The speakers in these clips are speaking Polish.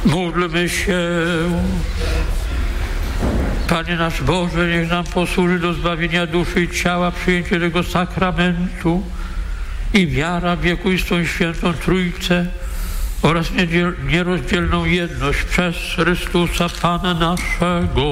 Módlmy się. Panie nasz Boże, niech nam posłuży do zbawienia duszy i ciała przyjęcie tego sakramentu i wiara w wiekuistą świętą Trójcę oraz nierozdzielną jedność przez Chrystusa Pana naszego.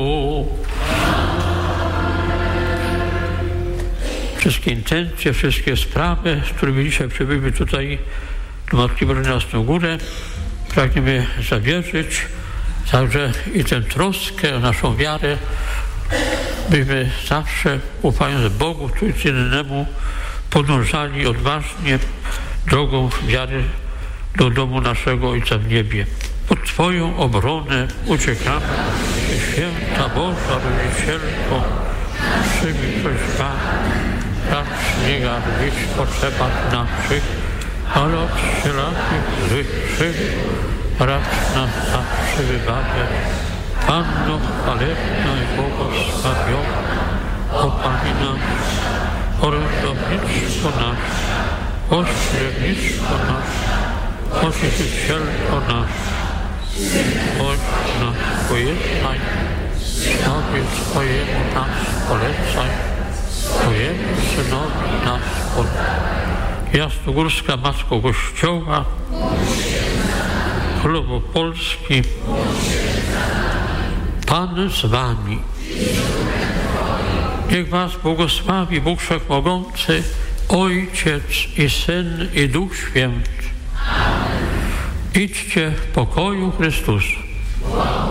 Wszystkie intencje, wszystkie sprawy, z którymi dzisiaj przybyliśmy tutaj do Matki Bożej na Jasną Górę, pragniemy zawierzyć, także i tę troskę o naszą wiarę, byśmy zawsze, ufając Bogu, Trójcy Jedynemu, podążali odważnie drogą wiary do domu naszego Ojca w niebie. Pod Twoją obronę uciekamy, Święta Boża Rodzicielko, przyjmij prośbami, racz nie garbić w potrzebach naszych, ale od wszelakich złych krzywd racz nas zawsze wybawiać. Panno chwalebna i błogosławiona, o Pani nasz, orędownictwo nasze, pośrednictwo nasze, Pocieszycielko nasz, chodź nas pojednaj, Synowi Twojemu nas polecaj, Twojemu Synowi nas polecaj. Jasnogórska Matko Kościoła, Królowo Polski, Pan z Wami. Niech Was błogosławi Bóg Wszechmogący, Ojciec i Syn i Duch Święty. Idźcie w pokoju Chrystusa.